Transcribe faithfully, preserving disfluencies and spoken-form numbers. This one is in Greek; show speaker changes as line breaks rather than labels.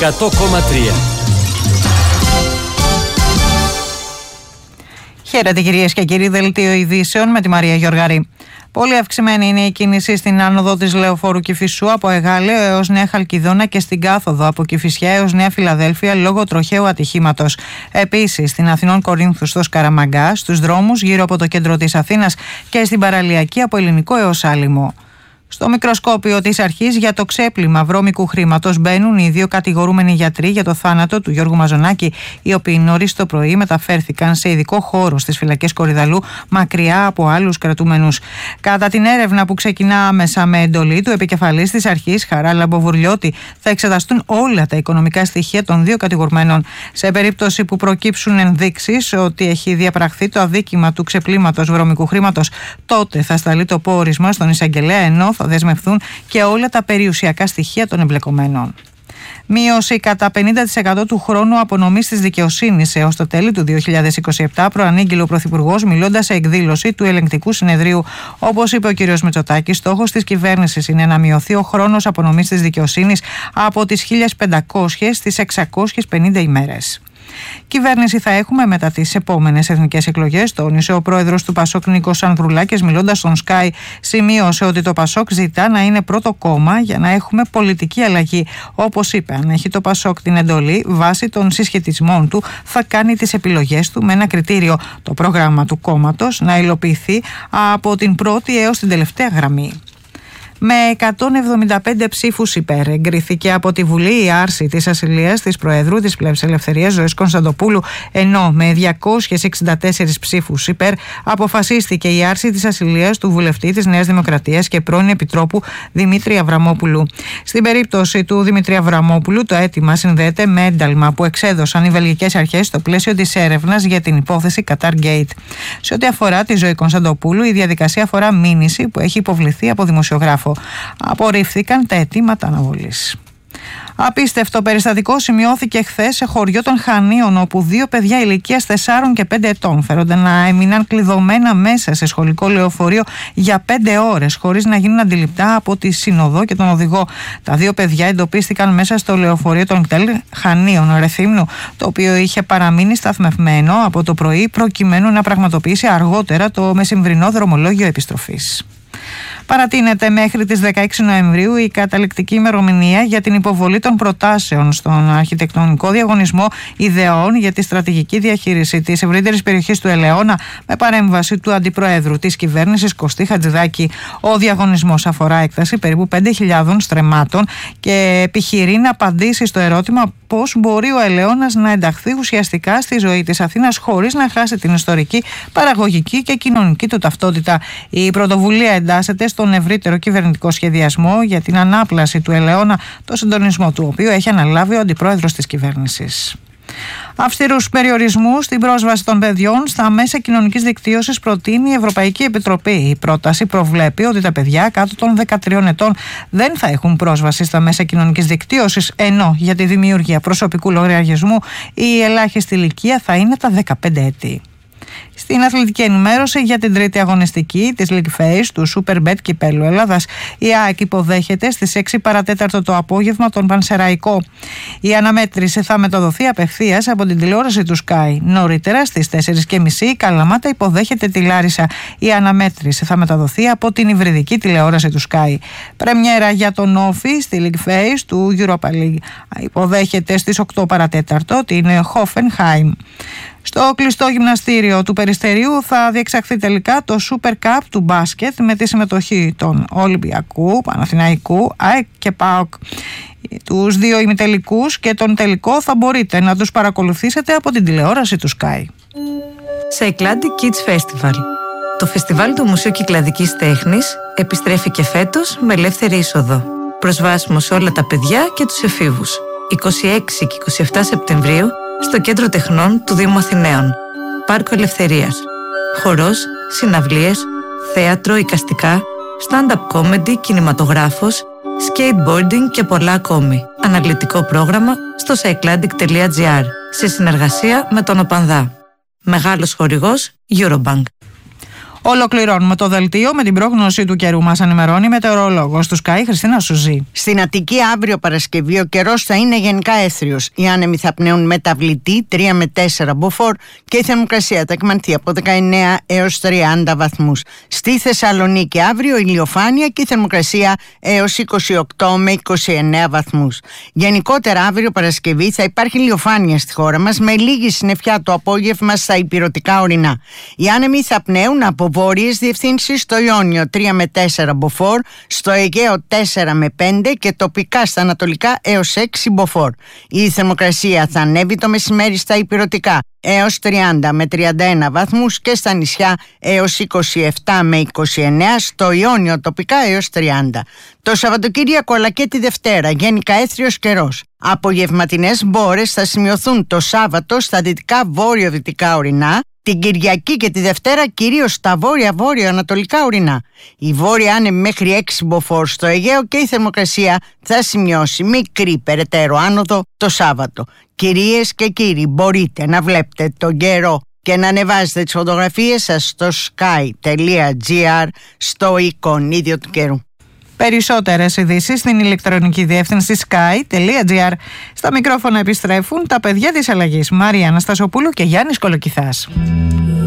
εκατό κόμμα τρία.
Χαίρετε κυρίες και κύριοι, δελτίο ειδήσεων με τη Μαρία Γιοργαρή. Πολύ αυξημένη είναι η κίνηση στην άνοδο της Λεωφόρου Κηφισού από Εγάλεο έως Νέα Χαλκιδόνα και στην κάθοδο από Κηφισιά έως Νέα Φιλαδέλφια λόγω τροχαίου ατυχήματος. Επίσης, στην Αθηνών Κορίνθου στο Σκαραμαγκά, στους δρόμους γύρω από το κέντρο της Αθήνας και στην παραλιακή από Ελληνικό έως Άλυμο. Στο μικροσκόπιο της αρχής για το ξέπλυμα βρώμικου χρήματος μπαίνουν οι δύο κατηγορούμενοι γιατροί για το θάνατο του Γιώργου Μαζονάκη, οι οποίοι νωρίς το πρωί μεταφέρθηκαν σε ειδικό χώρο στις φυλακές Κορυδαλού, μακριά από άλλους κρατούμενους. Κατά την έρευνα που ξεκινά άμεσα με εντολή του επικεφαλής της αρχής, Χαράλαμπο Βουρλιώτη, θα εξεταστούν όλα τα οικονομικά στοιχεία των δύο κατηγορουμένων. Σε περίπτωση που προκύψουν ενδείξεις ότι έχει διαπραχθεί το αδίκημα του ξεπλύματος βρώμικου χρήματος, τότε θα σταλεί το πόρισμα στον εισαγγελέα, ενώ θα δεσμευθούν και όλα τα περιουσιακά στοιχεία των εμπλεκομένων. Μείωση κατά πενήντα τοις εκατό του χρόνου απονομής της δικαιοσύνης έως το τέλη του δύο χιλιάδες είκοσι επτά, προανήγγειλε ο Πρωθυπουργός μιλώντας σε εκδήλωση του Ελεγκτικού Συνεδρίου. Όπως είπε ο κ. Μητσοτάκης, στόχος της κυβέρνησης είναι να μειωθεί ο χρόνος απονομής της δικαιοσύνης από τις χίλιες πεντακόσιες στις εξακόσιες πενήντα ημέρες. Κυβέρνηση θα έχουμε μετά τις επόμενες εθνικές εκλογές, τόνισε ο πρόεδρος του Πασόκ Νίκος Ανδρουλάκης, μιλώντας στον Sky. Σημείωσε ότι το Πασόκ ζητά να είναι πρώτο κόμμα για να έχουμε πολιτική αλλαγή. Όπως είπε, αν έχει το Πασόκ την εντολή, βάσει των συσχετισμών του, θα κάνει τις επιλογές του με ένα κριτήριο: το πρόγραμμα του κόμματος να υλοποιηθεί από την πρώτη έως την τελευταία γραμμή. Με εκατόν εβδομήντα πέντε ψήφους υπέρ εγκρίθηκε από τη Βουλή η άρση της ασυλίας της Προέδρου της Πλεύσης Ελευθερίας Ζωής Κωνσταντοπούλου, ενώ με διακόσιους εξήντα τέσσερις ψήφους υπέρ αποφασίστηκε η άρση της ασυλίας του βουλευτή της Νέας Δημοκρατίας και πρώην Επιτρόπου Δημήτρη Αβραμόπουλου. Στην περίπτωση του Δημήτρη Αβραμόπουλου, το αίτημα συνδέεται με ένταλμα που εξέδωσαν οι βελγικές αρχές στο πλαίσιο της έρευνας για την υπόθεση Qatar Gate. Σε ό,τι αφορά τη Ζωή Κωνσταντοπούλου, η διαδικασία αφορά μήνυση που έχει υποβληθεί από δημοσιογράφο. Απορρίφθηκαν τα αιτήματα αναβολής. Απίστευτο περιστατικό σημειώθηκε χθες σε χωριό των Χανίων, όπου δύο παιδιά ηλικίας τεσσάρων και πέντε ετών φέρονται να έμειναν κλειδωμένα μέσα σε σχολικό λεωφορείο για πέντε ώρες, χωρίς να γίνουν αντιληπτά από τη σύνοδο και τον οδηγό. Τα δύο παιδιά εντοπίστηκαν μέσα στο λεωφορείο των κτέλ Χανίων Ρεθύμνου, το οποίο είχε παραμείνει σταθμευμένο από το πρωί, προκειμένου να πραγματοποιήσει αργότερα το μεσημβρινό δρομολόγιο επιστροφής. Παρατείνεται μέχρι τις δεκαέξι Νοεμβρίου η καταληκτική ημερομηνία για την υποβολή των προτάσεων στον αρχιτεκτονικό διαγωνισμό ιδεών για τη στρατηγική διαχείριση της ευρύτερης περιοχής του Ελαιώνα, με παρέμβαση του Αντιπροέδρου της κυβέρνησης Κωστή Χατζηδάκη. Ο διαγωνισμός αφορά έκταση περίπου πέντε χιλιάδων στρεμμάτων και επιχειρεί να απαντήσει στο ερώτημα πώς μπορεί ο Ελαιώνας να ενταχθεί ουσιαστικά στη ζωή της Αθήνας χωρίς να χάσει την ιστορική, παραγωγική και κοινωνική του ταυτότητα. Η πρωτοβουλία εντάσσεται στον ευρύτερο κυβερνητικό σχεδιασμό για την ανάπλαση του Ελαιώνα, το συντονισμό του οποίου έχει αναλάβει ο αντιπρόεδρος της κυβέρνησης. Αυστηρούς περιορισμούς στην πρόσβαση των παιδιών στα μέσα κοινωνικής δικτύωσης προτείνει η Ευρωπαϊκή Επιτροπή. Η πρόταση προβλέπει ότι τα παιδιά κάτω των δεκατριών ετών δεν θα έχουν πρόσβαση στα μέσα κοινωνικής δικτύωσης, ενώ για τη δημιουργία προσωπικού λογαριασμού η ελάχιστη ηλικία θα είναι τα δεκαπέντε έτη. Στην αθλητική ενημέρωση για την τρίτη αγωνιστική της League Phase του Superbet Κυπέλλου Ελλάδας, η ΑΕΚ υποδέχεται στις έξι παρατέταρτο το απόγευμα τον Πανσεραϊκό. Η αναμέτρηση θα μεταδοθεί απευθείας από την τηλεόραση του Sky. Νωρίτερα στις τέσσερις και μισή η Καλαμάτα υποδέχεται τη Λάρισα. Η αναμέτρηση θα μεταδοθεί από την υβριδική τηλεόραση του Sky. Πρεμιέρα για τον Όφη στη League Phase του Europa League. Υποδέχεται στις οκτώ παρατέταρτο την Hoffenheim. Στο κλειστό γυμναστήριο του Περιστερίου θα διεξαχθεί τελικά το Super Cup του μπάσκετ με τη συμμετοχή των Ολυμπιακού, Παναθηναϊκού, ΑΕΚ και ΠΑΟΚ. Τους δύο ημιτελικούς και τον τελικό θα μπορείτε να τους παρακολουθήσετε από την τηλεόραση του Sky.
Cycladic Kids Festival. Το φεστιβάλ του Μουσείου Κυκλαδικής Τέχνης επιστρέφει και φέτος με ελεύθερη είσοδο. Προσβάσιμο σε όλα τα παιδιά και τους εφήβους. είκοσι έξι και είκοσι επτά Σεπτεμβρίου στο Κέντρο Τεχνών του Δήμου Αθηναίων. Πάρκο Ελευθερίας. Χορός, συναυλίες, θέατρο, εικαστικά, stand-up comedy, κινηματογράφος, skateboarding και πολλά ακόμη. Αναλυτικό πρόγραμμα στο cycladic τελεία gr σε συνεργασία με τον ΟΠΑΝΔΑ. Μεγάλος χορηγός Eurobank.
Ολοκληρώνουμε το δελτίο με την πρόγνωση του καιρού. Μας ενημερώνει η μετεωρολόγος του Sky, Χριστίνα Σουζή.
Στην Αττική, αύριο Παρασκευή, ο καιρός θα είναι γενικά έθριος. Οι άνεμοι θα πνέουν μεταβλητή τρία με τέσσερα μποφόρ και η θερμοκρασία θα εκμανθεί από δεκαεννέα έως τριάντα βαθμούς. Στη Θεσσαλονίκη, αύριο ηλιοφάνεια και η θερμοκρασία έως είκοσι οκτώ με είκοσι εννέα βαθμούς. Γενικότερα, αύριο Παρασκευή θα υπάρχει ηλιοφάνεια στη χώρα μας με λίγη συννεφιά το απόγευμα στα ηπειρωτικά ορεινά. Οι άνεμοι θα πνέουν από βόρειες διευθύνσεις στο Ιόνιο τρία με τέσσερα μποφόρ, στο Αιγαίο τέσσερα με πέντε και τοπικά στα ανατολικά έως έξι μποφόρ. Η θερμοκρασία θα ανέβει το μεσημέρι στα ηπειρωτικά έως τριάντα με τριάντα ένα βαθμούς και στα νησιά έως είκοσι επτά με είκοσι εννέα, στο Ιόνιο τοπικά έως τριάντα. Το Σαββατοκύριακο αλλά και τη Δευτέρα γενικά έθριος καιρός. Απογευματινές μπόρες θα σημειωθούν το Σάββατο στα δυτικά βόρειο-δυτικά ορεινά, την Κυριακή και τη Δευτέρα κυρίως στα βόρεια-βόρειο-ανατολικά ορεινά. Η βόρεια άνεμη μέχρι έξι μποφόρ στο Αιγαίο και η θερμοκρασία θα σημειώσει μικρή περαιτέρω άνοδο το Σάββατο. Κυρίες και κύριοι, μπορείτε να βλέπετε τον καιρό και να ανεβάζετε τις φωτογραφίες σας στο sky τελεία gr στο εικονίδιο του καιρού.
Περισσότερες ειδήσεις στην ηλεκτρονική διεύθυνση sky τελεία gr. Στα μικρόφωνα επιστρέφουν τα παιδιά της αλλαγής, Μαρία Αναστασοπούλου και Γιάννης Κολοκυθάς.